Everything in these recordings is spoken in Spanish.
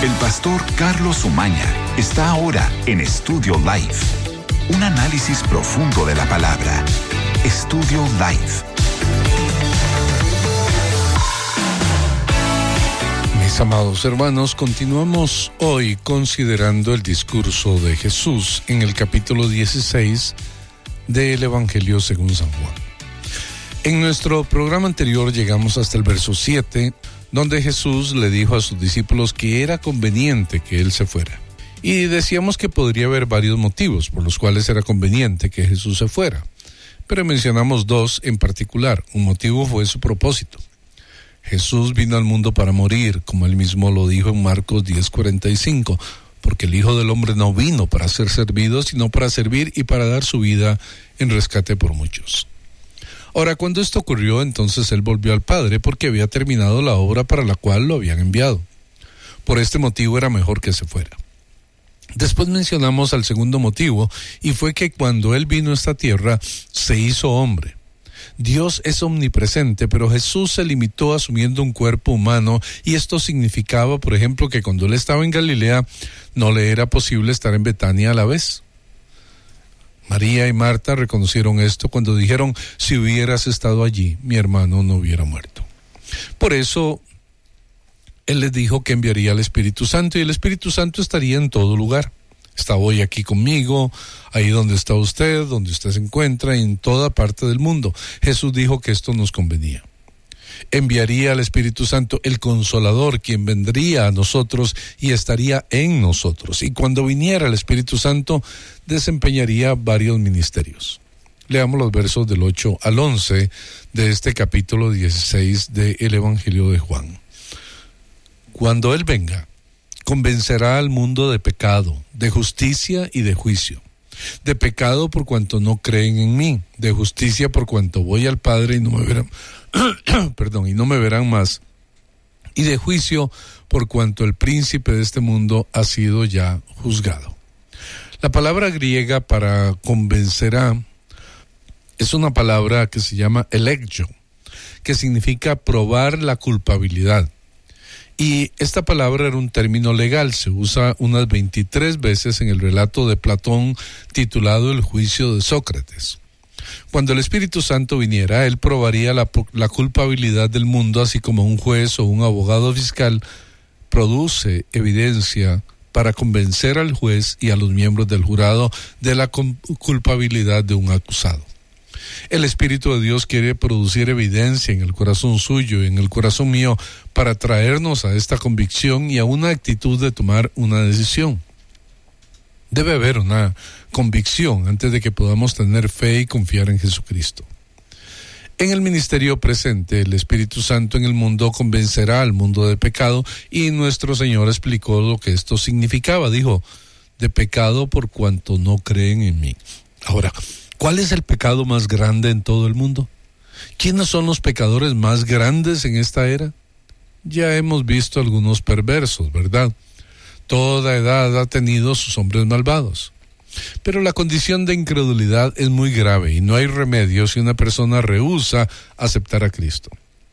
El pastor Carlos Umaña está ahora en Estudio Live. Un análisis profundo de la palabra. Estudio Live. Mis amados hermanos, continuamos hoy considerando el discurso de Jesús en el capítulo 16 del Evangelio según San Juan. En nuestro programa anterior llegamos hasta el verso 7, donde Jesús le dijo a sus discípulos que era conveniente que Él se fuera. Y decíamos que podría haber varios motivos por los cuales era conveniente que Jesús se fuera. Pero mencionamos dos en particular. Un motivo fue su propósito. Jesús vino al mundo para morir, como Él mismo lo dijo en Marcos 10:45, porque el Hijo del Hombre no vino para ser servido, sino para servir y para dar su vida en rescate por muchos. Ahora, cuando esto ocurrió, entonces Él volvió al Padre porque había terminado la obra para la cual lo habían enviado. Por este motivo era mejor que se fuera. Después mencionamos al segundo motivo, y fue que cuando Él vino a esta tierra, se hizo hombre. Dios es omnipresente, pero Jesús se limitó asumiendo un cuerpo humano, y esto significaba, por ejemplo, que cuando Él estaba en Galilea, no le era posible estar en Betania a la vez. María y Marta reconocieron esto cuando dijeron: si hubieras estado allí, mi hermano no hubiera muerto. Por eso, Él les dijo que enviaría al Espíritu Santo, y el Espíritu Santo estaría en todo lugar. Está hoy aquí conmigo, ahí donde está usted, donde usted se encuentra, en toda parte del mundo. Jesús dijo que esto nos convenía. Enviaría al Espíritu Santo, el Consolador, quien vendría a nosotros y estaría en nosotros. Y cuando viniera el Espíritu Santo, desempeñaría varios ministerios. Leamos los versos del 8 al 11 de este capítulo 16 del Evangelio de Juan. Cuando Él venga, convencerá al mundo de pecado, de justicia y de juicio. De pecado por cuanto no creen en mí, de justicia por cuanto voy al Padre y no me verán, y no me verán más, y de juicio por cuanto el príncipe de este mundo ha sido ya juzgado. La palabra griega para convencerá es una palabra que se llama elegio, que significa probar la culpabilidad. Y esta palabra era un término legal, se usa unas 23 veces en el relato de Platón titulado El juicio de Sócrates. Cuando el Espíritu Santo viniera, Él probaría la culpabilidad del mundo, así como un juez o un abogado fiscal produce evidencia para convencer al juez y a los miembros del jurado de la culpabilidad de un acusado. El Espíritu de Dios quiere producir evidencia en el corazón suyo y en el corazón mío para traernos a esta convicción y a una actitud de tomar una decisión. Debe haber una convicción antes de que podamos tener fe y confiar en Jesucristo. En el ministerio presente, el Espíritu Santo en el mundo convencerá al mundo de pecado, y nuestro Señor explicó lo que esto significaba. Dijo: de pecado por cuanto no creen en mí. Ahora, ¿cuál es el pecado más grande en todo el mundo? ¿Quiénes son los pecadores más grandes en esta era? Ya hemos visto algunos perversos, ¿verdad? Toda edad ha tenido sus hombres malvados. Pero la condición de incredulidad es muy grave y no hay remedio si una persona rehúsa aceptar a Cristo.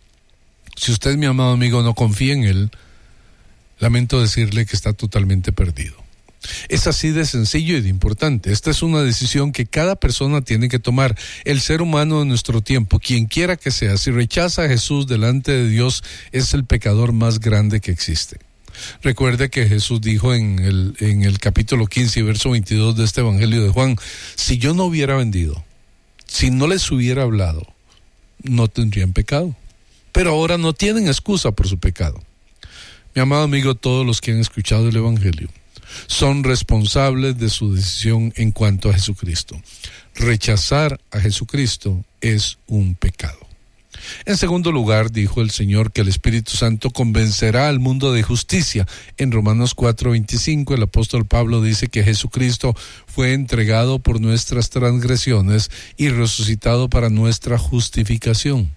Si usted, mi amado amigo, no confía en Él, lamento decirle que está totalmente perdido. Es así de sencillo y de importante. Esta es una decisión que cada persona tiene que tomar. El ser humano de nuestro tiempo, quien quiera que sea, si rechaza a Jesús delante de Dios, es el pecador más grande que existe. Recuerde que Jesús dijo en el capítulo 15, verso 22 de este Evangelio de Juan: si yo no hubiera vendido, si no les hubiera hablado, no tendrían pecado. Pero ahora no tienen excusa por su pecado. Mi amado amigo, todos los que han escuchado el Evangelio son responsables de su decisión en cuanto a Jesucristo. Rechazar a Jesucristo es un pecado. En segundo lugar, dijo el Señor que el Espíritu Santo convencerá al mundo de justicia. En Romanos 4:25, el apóstol Pablo dice que Jesucristo fue entregado por nuestras transgresiones y resucitado para nuestra justificación.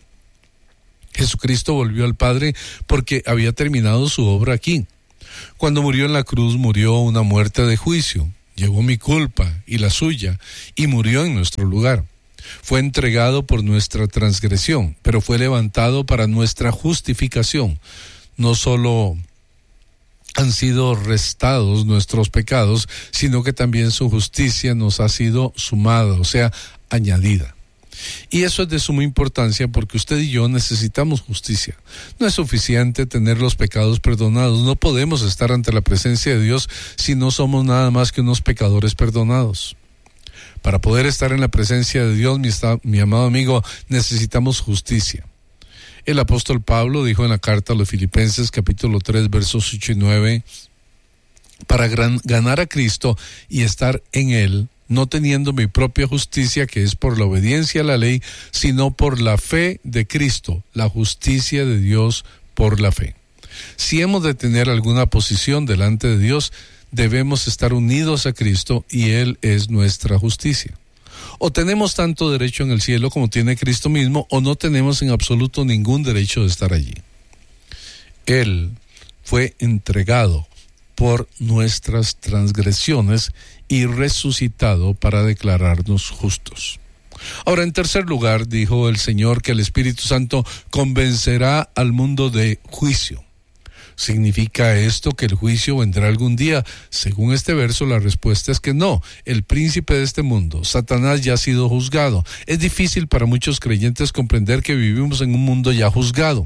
Jesucristo volvió al Padre porque había terminado su obra aquí. Cuando murió en la cruz, murió una muerte de juicio. Llevó mi culpa y la suya y murió en nuestro lugar. Fue entregado por nuestra transgresión, pero fue levantado para nuestra justificación. No solo han sido restados nuestros pecados, sino que también su justicia nos ha sido sumada, o sea, añadida. Y eso es de suma importancia porque usted y yo necesitamos justicia. No es suficiente tener los pecados perdonados. No podemos estar ante la presencia de Dios si no somos nada más que unos pecadores perdonados. Para poder estar en la presencia de Dios, mi amado amigo, necesitamos justicia. El apóstol Pablo dijo en la carta a los Filipenses, capítulo 3, versos 8 y 9, para ganar a Cristo y estar en Él, no teniendo mi propia justicia, que es por la obediencia a la ley, sino por la fe de Cristo, la justicia de Dios por la fe. Si hemos de tener alguna posición delante de Dios, debemos estar unidos a Cristo y Él es nuestra justicia. O tenemos tanto derecho en el cielo como tiene Cristo mismo, o no tenemos en absoluto ningún derecho de estar allí. Él fue entregado por nuestras transgresiones y resucitado para declararnos justos. Ahora, en tercer lugar, dijo el Señor que el Espíritu Santo convencerá al mundo de juicio. ¿Significa esto que el juicio vendrá algún día? Según este verso, la respuesta es que no. El príncipe de este mundo, Satanás, ya ha sido juzgado. Es difícil para muchos creyentes comprender que vivimos en un mundo ya juzgado.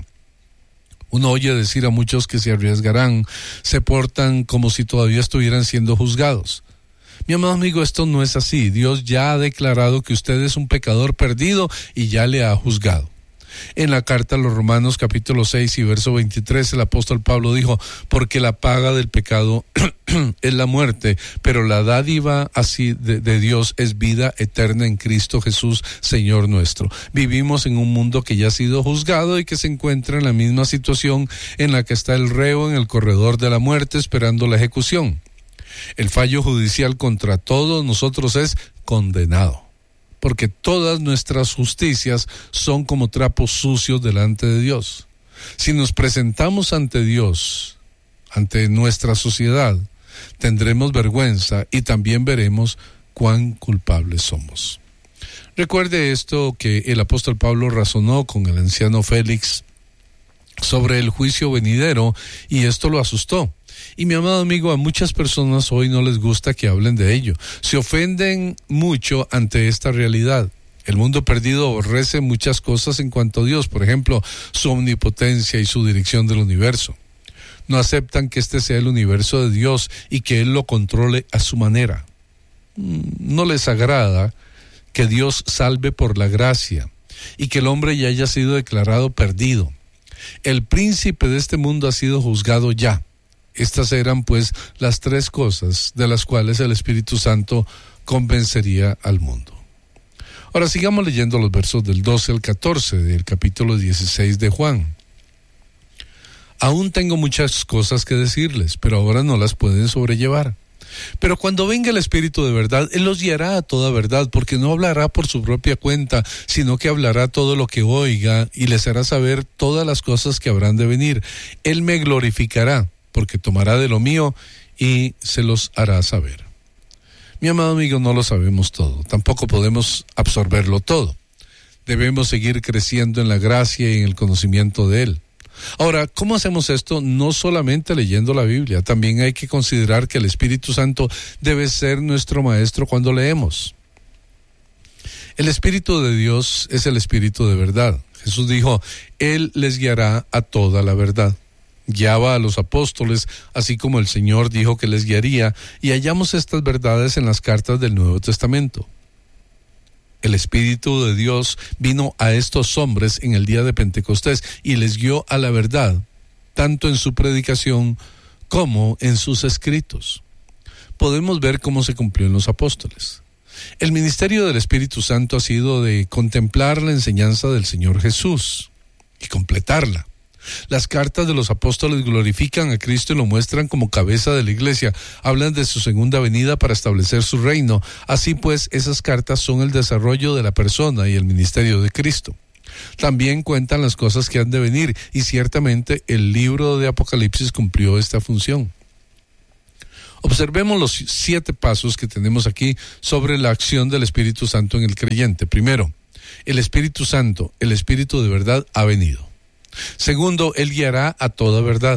Uno oye decir a muchos que se arriesgarán, se portan como si todavía estuvieran siendo juzgados. Mi amado amigo, esto no es así. Dios ya ha declarado que usted es un pecador perdido y ya le ha juzgado. En la carta a los Romanos, capítulo 6 y verso 23, el apóstol Pablo dijo, porque la paga del pecado es la muerte, pero la dádiva así de Dios es vida eterna en Cristo Jesús, Señor nuestro. Vivimos en un mundo que ya ha sido juzgado y que se encuentra en la misma situación en la que está el reo en el corredor de la muerte esperando la ejecución. El fallo judicial contra todos nosotros es condenado, porque todas nuestras justicias son como trapos sucios delante de Dios. Si nos presentamos ante Dios, ante nuestra sociedad, tendremos vergüenza y también veremos cuán culpables somos. Recuerde esto que el apóstol Pablo razonó con el anciano Félix sobre el juicio venidero y esto lo asustó. Y mi amado amigo, a muchas personas hoy no les gusta que hablen de ello. Se ofenden mucho ante esta realidad. El mundo perdido aborrece muchas cosas en cuanto a Dios, por ejemplo, su omnipotencia y su dirección del universo. No aceptan que este sea el universo de Dios y que Él lo controle a su manera. No les agrada que Dios salve por la gracia y que el hombre ya haya sido declarado perdido. El príncipe de este mundo ha sido juzgado ya. Estas eran pues las tres cosas de las cuales el Espíritu Santo convencería al mundo. Ahora sigamos leyendo los versos del 12 al 14 del capítulo 16 de Juan. Aún tengo muchas cosas que decirles, pero ahora no las pueden sobrellevar. Pero cuando venga el Espíritu de verdad, Él los guiará a toda verdad, porque no hablará por su propia cuenta, sino que hablará todo lo que oiga y les hará saber todas las cosas que habrán de venir. Él me glorificará, porque tomará de lo mío y se los hará saber. Mi amado amigo, no lo sabemos todo, tampoco podemos absorberlo todo. Debemos seguir creciendo en la gracia y en el conocimiento de Él. Ahora, ¿cómo hacemos esto? No solamente leyendo la Biblia, también hay que considerar que el Espíritu Santo debe ser nuestro maestro cuando leemos. El Espíritu de Dios es el Espíritu de verdad. Jesús dijo, Él les guiará a toda la verdad. Guiaba a los apóstoles, así como el Señor dijo que les guiaría, y hallamos estas verdades en las cartas del Nuevo Testamento. El Espíritu de Dios vino a estos hombres en el día de Pentecostés y les guió a la verdad, tanto en su predicación como en sus escritos. Podemos ver cómo se cumplió en los apóstoles. El ministerio del Espíritu Santo ha sido de contemplar la enseñanza del Señor Jesús y completarla. Las cartas de los apóstoles glorifican a Cristo y lo muestran como cabeza de la iglesia. Hablan de su segunda venida para establecer su reino. Así pues, esas cartas son el desarrollo de la persona y el ministerio de Cristo. También cuentan las cosas que han de venir y ciertamente el libro de Apocalipsis cumplió esta función. Observemos los 7 pasos que tenemos aquí sobre la acción del Espíritu Santo en el creyente. Primero, el Espíritu Santo, el Espíritu de verdad, ha venido. Segundo, Él guiará a toda verdad.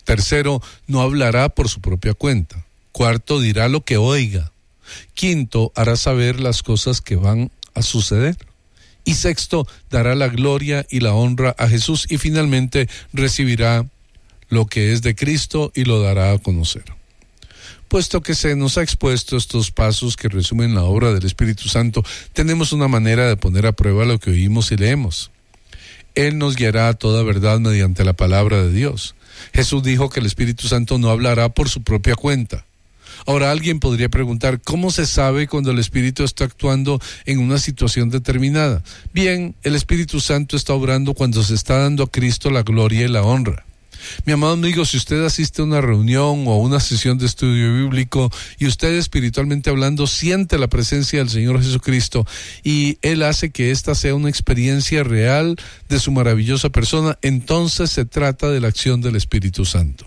Tercero, no hablará por su propia cuenta. Cuarto, dirá lo que oiga. Quinto, hará saber las cosas que van a suceder. Y sexto, dará la gloria y la honra a Jesús. Y finalmente, recibirá lo que es de Cristo y lo dará a conocer. Puesto que se nos ha expuesto estos pasos que resumen la obra del Espíritu Santo, tenemos una manera de poner a prueba lo que oímos y leemos. Él nos guiará a toda verdad mediante la palabra de Dios. Jesús dijo que el Espíritu Santo no hablará por su propia cuenta. Ahora alguien podría preguntar, ¿cómo se sabe cuando el Espíritu está actuando en una situación determinada? Bien, el Espíritu Santo está obrando cuando se está dando a Cristo la gloria y la honra. Mi amado amigo, si usted asiste a una reunión o a una sesión de estudio bíblico y usted espiritualmente hablando siente la presencia del Señor Jesucristo y Él hace que esta sea una experiencia real de su maravillosa persona, entonces se trata de la acción del Espíritu Santo.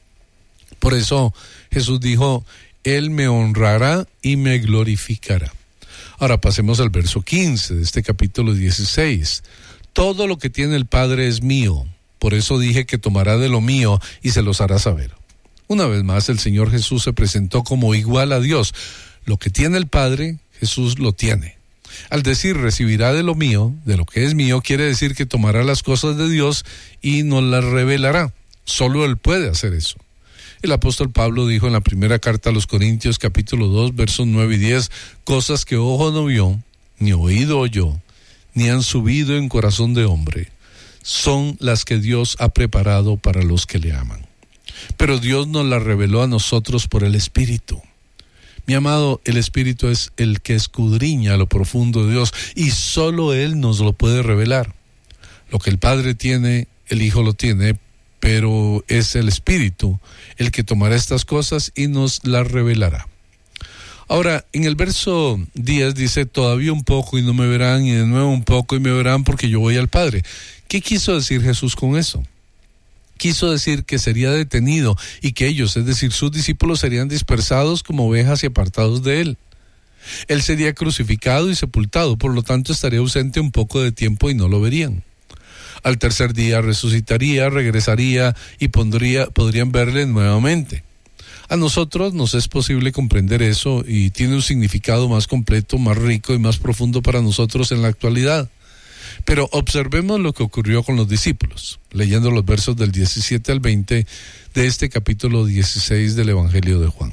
Por eso Jesús dijo, Él me honrará y me glorificará. Ahora pasemos al verso 15 de este capítulo 16. Todo lo que tiene el Padre es mío. Por eso dije que tomará de lo mío y se los hará saber. Una vez más, el Señor Jesús se presentó como igual a Dios. Lo que tiene el Padre, Jesús lo tiene. Al decir recibirá de lo mío, de lo que es mío, quiere decir que tomará las cosas de Dios y nos las revelará. Solo Él puede hacer eso. El apóstol Pablo dijo en la primera carta a los Corintios, capítulo 2, versos 9 y 10, cosas que ojo no vio, ni oído oyó, ni han subido en corazón de hombre, son las que Dios ha preparado para los que le aman. Pero Dios nos las reveló a nosotros por el Espíritu. Mi amado, el Espíritu es el que escudriña lo profundo de Dios y solo Él nos lo puede revelar. Lo que el Padre tiene, el Hijo lo tiene, pero es el Espíritu el que tomará estas cosas y nos las revelará. Ahora, en el verso 10 dice, todavía un poco y no me verán, y de nuevo un poco y me verán porque yo voy al Padre. ¿Qué quiso decir Jesús con eso? Quiso decir que sería detenido y que ellos, es decir, sus discípulos, serían dispersados como ovejas y apartados de Él. Él sería crucificado y sepultado, por lo tanto estaría ausente un poco de tiempo y no lo verían. Al tercer día resucitaría, regresaría y podrían verle nuevamente. A nosotros nos es posible comprender eso y tiene un significado más completo, más rico y más profundo para nosotros en la actualidad. Pero observemos lo que ocurrió con los discípulos, leyendo los versos del 17 al 20 de este capítulo 16 del Evangelio de Juan.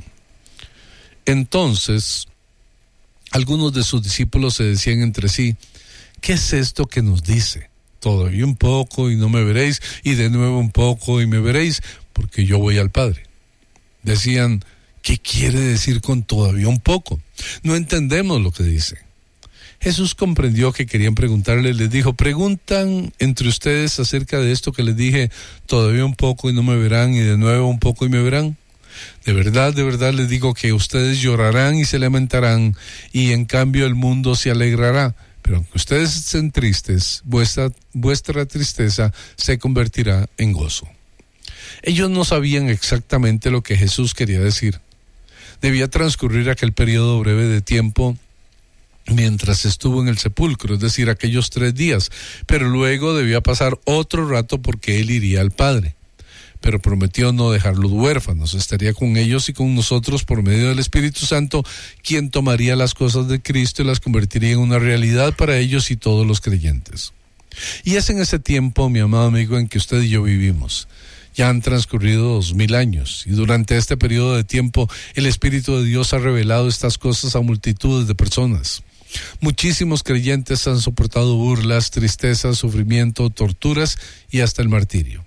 Entonces, algunos de sus discípulos se decían entre sí, ¿qué es esto que nos dice? Todavía un poco y no me veréis, y de nuevo un poco y me veréis, porque yo voy al Padre. Decían, ¿qué quiere decir con todavía un poco? No entendemos lo que dice. Jesús comprendió que querían preguntarle, les dijo, ¿preguntan entre ustedes acerca de esto que les dije, todavía un poco y no me verán, y de nuevo un poco y me verán? De verdad les digo que ustedes llorarán y se lamentarán, y en cambio el mundo se alegrará. Pero aunque ustedes estén tristes, vuestra tristeza se convertirá en gozo. Ellos no sabían exactamente lo que Jesús quería decir. Debía transcurrir aquel periodo breve de tiempo mientras estuvo en el sepulcro, es decir, aquellos 3 días, pero luego debía pasar otro rato porque Él iría al Padre. Pero prometió no dejarlos huérfanos, estaría con ellos y con nosotros por medio del Espíritu Santo, quien tomaría las cosas de Cristo y las convertiría en una realidad para ellos y todos los creyentes. Y es en ese tiempo, mi amado amigo, en que usted y yo vivimos. Ya han transcurrido 2000 años y durante este periodo de tiempo el Espíritu de Dios ha revelado estas cosas a multitudes de personas. Muchísimos creyentes han soportado burlas, tristezas, sufrimiento, torturas y hasta el martirio.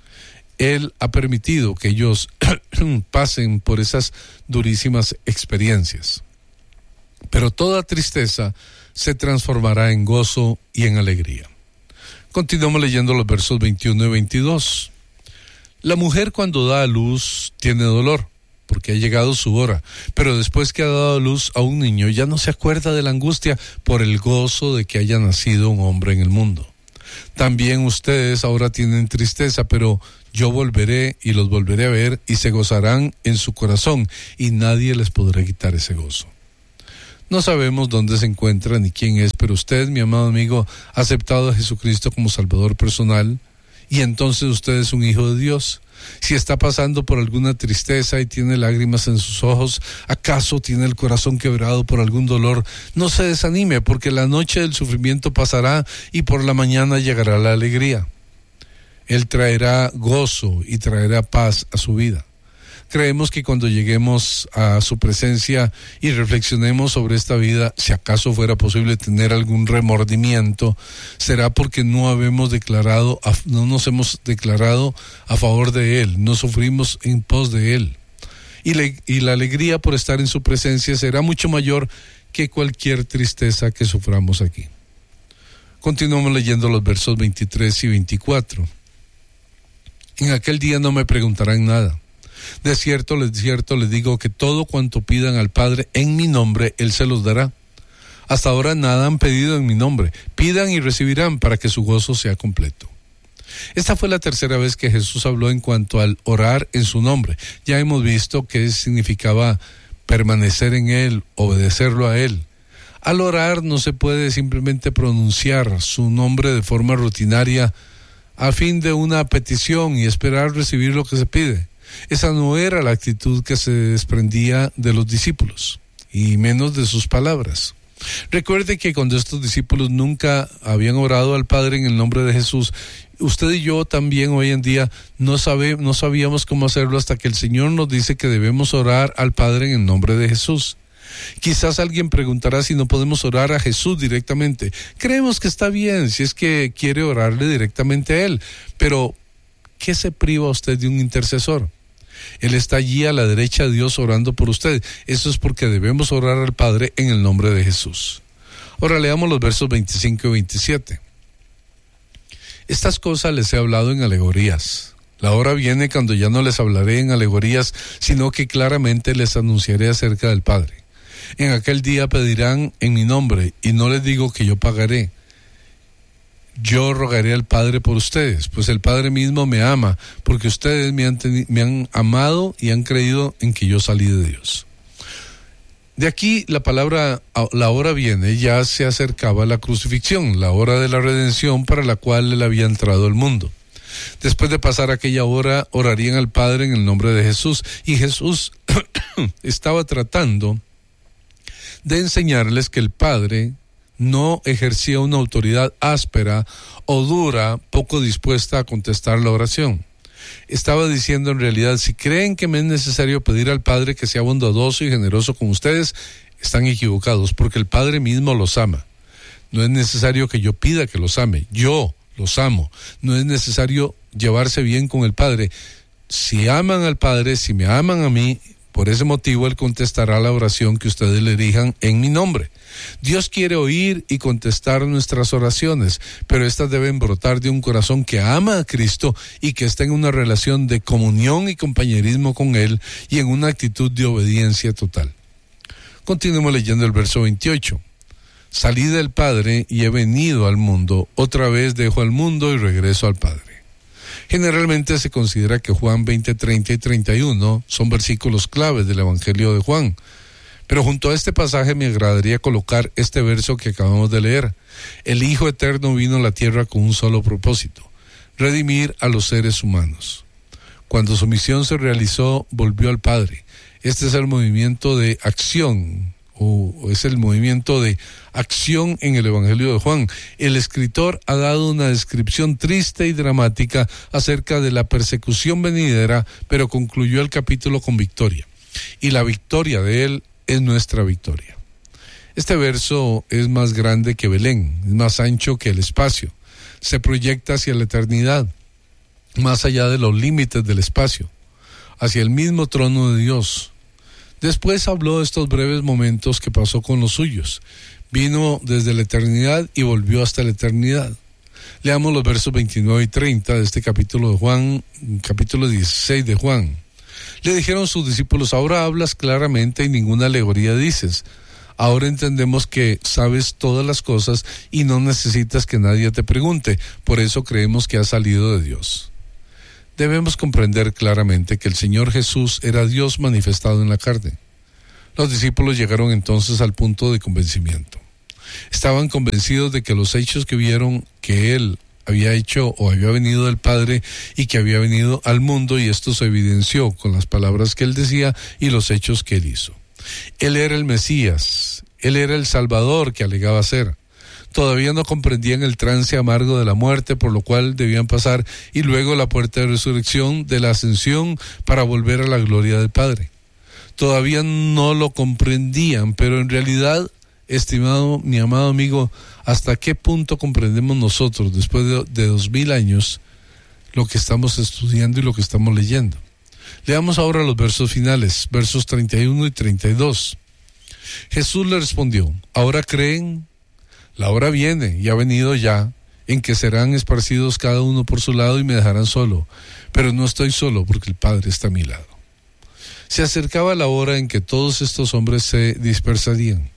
Él ha permitido que ellos pasen por esas durísimas experiencias. Pero toda tristeza se transformará en gozo y en alegría. Continuamos leyendo los versos 21 y 22. La mujer cuando da a luz tiene dolor, porque ha llegado su hora, pero después que ha dado a luz a un niño ya no se acuerda de la angustia por el gozo de que haya nacido un hombre en el mundo. También ustedes ahora tienen tristeza, pero yo volveré y los volveré a ver y se gozarán en su corazón y nadie les podrá quitar ese gozo. No sabemos dónde se encuentra ni quién es, pero usted, mi amado amigo, ha aceptado a Jesucristo como Salvador personal y entonces usted es un hijo de Dios. Si está pasando por alguna tristeza y tiene lágrimas en sus ojos, acaso tiene el corazón quebrado por algún dolor, no se desanime, porque la noche del sufrimiento pasará y por la mañana llegará la alegría. Él traerá gozo y traerá paz a su vida. Creemos que cuando lleguemos a su presencia y reflexionemos sobre esta vida, si acaso fuera posible tener algún remordimiento, será porque no nos hemos declarado a favor de Él, no sufrimos en pos de Él. Y la alegría por estar en su presencia será mucho mayor que cualquier tristeza que suframos aquí. Continuamos leyendo los versos 23 y 24. En aquel día no me preguntarán nada. De cierto les digo que todo cuanto pidan al Padre en mi nombre, Él se los dará. Hasta ahora nada han pedido en mi nombre. Pidan y recibirán para que su gozo sea completo. Esta fue la tercera vez que Jesús habló en cuanto al orar en su nombre. Ya hemos visto qué significaba permanecer en Él, obedecerlo a Él. Al orar no se puede simplemente pronunciar su nombre de forma rutinaria a fin de una petición y esperar recibir lo que se pide. Esa no era la actitud que se desprendía de los discípulos, y menos de sus palabras. Recuerde que cuando estos discípulos nunca habían orado al Padre en el nombre de Jesús, usted y yo también hoy en día no sabíamos cómo hacerlo hasta que el Señor nos dice que debemos orar al Padre en el nombre de Jesús. Quizás alguien preguntará si no podemos orar a Jesús directamente. Creemos que está bien si es que quiere orarle directamente a Él, pero ¿qué se priva usted de un intercesor? Él está allí a la derecha de Dios orando por usted. Eso es porque debemos orar al Padre en el nombre de Jesús. Ahora leamos los versos 25 y 27. Estas cosas les he hablado en alegorías. La hora viene cuando ya no les hablaré en alegorías, sino que claramente les anunciaré acerca del Padre. En aquel día pedirán en mi nombre, y no les digo que yo pagaré. Yo rogaré al Padre por ustedes, pues el Padre mismo me ama, porque ustedes me han amado y han creído en que yo salí de Dios. De aquí la palabra la hora viene, ya se acercaba a la crucifixión, la hora de la redención para la cual Él había entrado al mundo. Después de pasar aquella hora, orarían al Padre en el nombre de Jesús, y Jesús estaba tratando de enseñarles que el Padre no ejercía una autoridad áspera o dura, poco dispuesta a contestar la oración. Estaba diciendo en realidad, si creen que me es necesario pedir al Padre que sea bondadoso y generoso con ustedes, están equivocados, porque el Padre mismo los ama. No es necesario que yo pida que los ame, yo los amo. No es necesario llevarse bien con el Padre. Si aman al Padre, si me aman a mí, por ese motivo Él contestará la oración que ustedes le dirijan en mi nombre. Dios quiere oír y contestar nuestras oraciones, pero estas deben brotar de un corazón que ama a Cristo y que está en una relación de comunión y compañerismo con Él y en una actitud de obediencia total. Continuemos leyendo el verso 28. Salí del Padre y he venido al mundo, otra vez dejo al mundo y regreso al Padre. Generalmente se considera que Juan 20, 30 y 31 son versículos claves del Evangelio de Juan. Pero junto a este pasaje me agradaría colocar este verso que acabamos de leer. El Hijo Eterno vino a la tierra con un solo propósito: redimir a los seres humanos. Cuando su misión se realizó, volvió al Padre. Este es el movimiento de acción, o es el movimiento de acción en el Evangelio de Juan. El escritor ha dado una descripción triste y dramática acerca de la persecución venidera, pero concluyó el capítulo con victoria. Y la victoria de él es nuestra victoria. Este verso es más grande que Belén, es más ancho que el espacio. Se proyecta hacia la eternidad, más allá de los límites del espacio, hacia el mismo trono de Dios. Después habló de estos breves momentos que pasó con los suyos. Vino desde la eternidad y volvió hasta la eternidad. Leamos los versos 29 y 30 de este capítulo de Juan, capítulo 16 de Juan. Le dijeron sus discípulos: ahora hablas claramente y ninguna alegoría dices. Ahora entendemos que sabes todas las cosas y no necesitas que nadie te pregunte. Por eso creemos que has salido de Dios. Debemos comprender claramente que el Señor Jesús era Dios manifestado en la carne. Los discípulos llegaron entonces al punto de convencimiento. Estaban convencidos de que los hechos que vieron que Él había hecho o había venido del Padre y que había venido al mundo, y esto se evidenció con las palabras que él decía y los hechos que él hizo. Él era el Mesías, él era el Salvador que alegaba ser. Todavía no comprendían el trance amargo de la muerte, por lo cual debían pasar, y luego la puerta de resurrección, de la ascensión, para volver a la gloria del Padre. Todavía no lo comprendían, pero en realidad, estimado, mi amado amigo, ¿hasta qué punto comprendemos nosotros, después de 2000 años, lo que estamos estudiando y lo que estamos leyendo? Leamos ahora los versos finales, versos 31 y 32. Jesús le respondió: ¿ahora creen? La hora viene, y ha venido ya, en que serán esparcidos cada uno por su lado y me dejarán solo. Pero no estoy solo, porque el Padre está a mi lado. Se acercaba la hora en que todos estos hombres se dispersarían.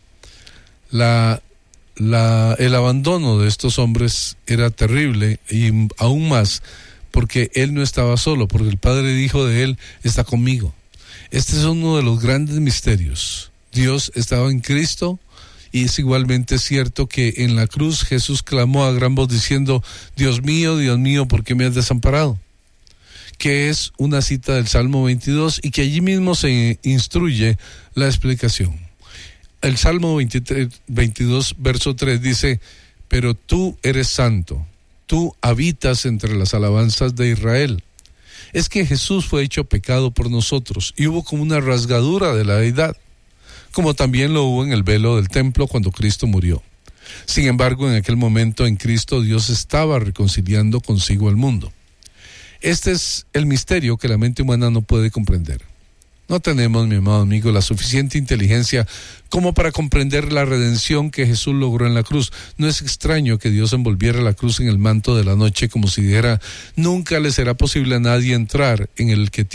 El abandono de estos hombres era terrible, y aún más porque él no estaba solo, porque el Padre dijo de él: está conmigo. Este es uno de los grandes misterios. Dios estaba en Cristo, y es igualmente cierto que en la cruz Jesús clamó a gran voz diciendo: Dios mío, ¿por qué me has desamparado? Que es una cita del Salmo 22 y que allí mismo se instruye la explicación. El Salmo 22, verso 3 dice: pero tú eres santo, tú habitas entre las alabanzas de Israel. Es que Jesús fue hecho pecado por nosotros y hubo como una rasgadura de la deidad, como también lo hubo en el velo del templo cuando Cristo murió. Sin embargo, en aquel momento en Cristo Dios estaba reconciliando consigo al mundo. Este es el misterio que la mente humana no puede comprender. No tenemos, mi amado amigo, la suficiente inteligencia como para comprender la redención que Jesús logró en la cruz. No es extraño que Dios envolviera la cruz en el manto de la noche, como si dijera: nunca le será posible a nadie entrar en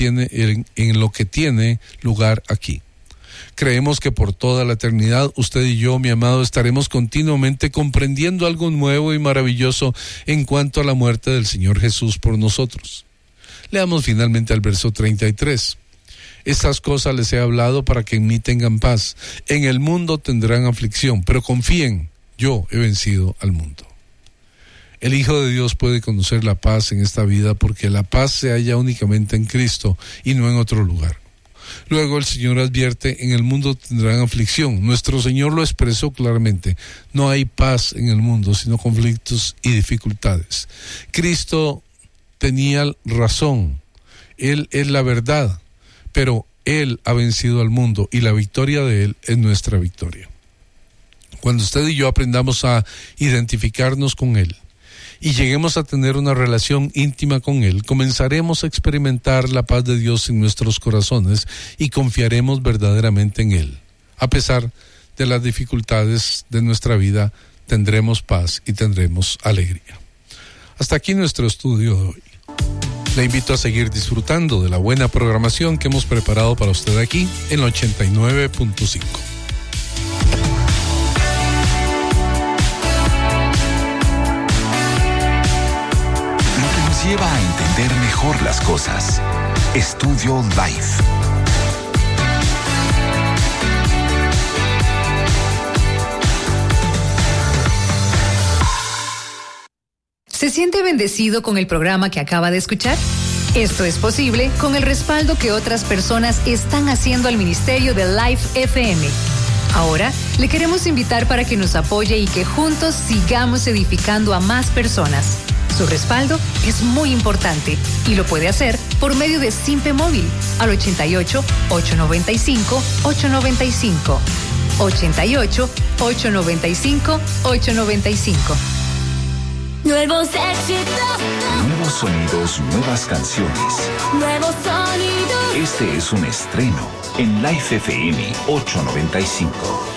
lo que tiene lugar aquí. Creemos que por toda la eternidad, usted y yo, mi amado, estaremos continuamente comprendiendo algo nuevo y maravilloso en cuanto a la muerte del Señor Jesús por nosotros. Leamos finalmente al verso 33. Estas cosas les he hablado para que en mí tengan paz. En el mundo tendrán aflicción, pero confíen, yo he vencido al mundo. El Hijo de Dios puede conocer la paz en esta vida porque la paz se halla únicamente en Cristo y no en otro lugar. Luego el Señor advierte: en el mundo tendrán aflicción. Nuestro Señor lo expresó claramente: no hay paz en el mundo, sino conflictos y dificultades. Cristo tenía razón, Él es la verdad, pero Él ha vencido al mundo y la victoria de Él es nuestra victoria. Cuando usted y yo aprendamos a identificarnos con Él y lleguemos a tener una relación íntima con Él, comenzaremos a experimentar la paz de Dios en nuestros corazones y confiaremos verdaderamente en Él. A pesar de las dificultades de nuestra vida, tendremos paz y tendremos alegría. Hasta aquí nuestro estudio de hoy. Le invito a seguir disfrutando de la buena programación que hemos preparado para usted aquí en 89.5. Lleva a entender mejor las cosas. Estudio Life. ¿Se siente bendecido con el programa que acaba de escuchar? Esto es posible con el respaldo que otras personas están haciendo al ministerio de Life FM. Ahora, le queremos invitar para que nos apoye y que juntos sigamos edificando a más personas. Su respaldo es muy importante y lo puede hacer por medio de Simpe Móvil al 88-895-895. 88-895-895. Nuevos éxitos. Nuevos sonidos, nuevas canciones. Nuevos sonidos. Este es un estreno en Life FM 895.